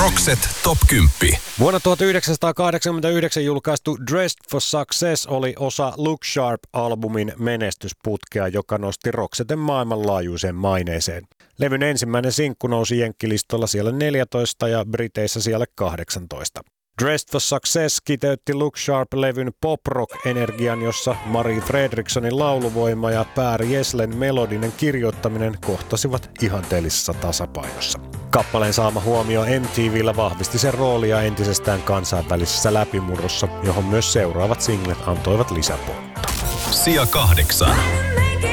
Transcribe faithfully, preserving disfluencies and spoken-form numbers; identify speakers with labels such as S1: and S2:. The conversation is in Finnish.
S1: Rockset Top kymmenen.
S2: Vuonna tuhatyhdeksänsataakahdeksankymmentäyhdeksän julkaistu Dressed for Success oli osa Look Sharp-albumin menestysputkea, joka nosti Roxeten maailmanlaajuiseen maineeseen. Levyn ensimmäinen sinkku nousi jenkkilistolla siellä neljätoista ja Briteissä siellä kahdeksantoista. Dressed for Success kiteytti Look Sharp-levyn pop-rock-energian, jossa Marie Fredrikssonin lauluvoima ja Per Gesslen melodinen kirjoittaminen kohtasivat ihanteellisessa tasapainossa. Kappaleen saama huomio M T V:llä vahvisti sen roolia entisestään kansainvälisessä läpimurrossa, johon myös seuraavat singlet antoivat lisäpontta.
S1: Sija kahdeksan.